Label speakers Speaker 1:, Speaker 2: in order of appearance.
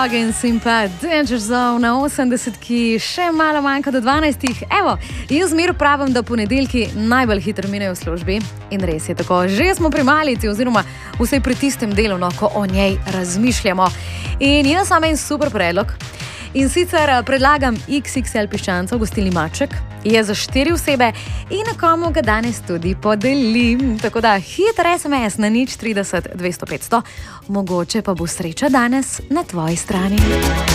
Speaker 1: Agens in pa Danger Zone na 80, ki še malo manjka do 12. Evo, jaz zmer pravim, da ponedeljki najbolj hitro minejo v službi. In res je tako, že smo pri malici oziroma vsej pri tistem delu, no, ko o njej razmišljamo. In jaz imam en super predlog. In sicer predlagam XXL piščancov v gostilni Maček. Je za 4 osebe in nekomu ga danes tudi podelim. Tako da hiter SMS na 030 200 500. Mogoče pa bo sreča danes na tvoji strani.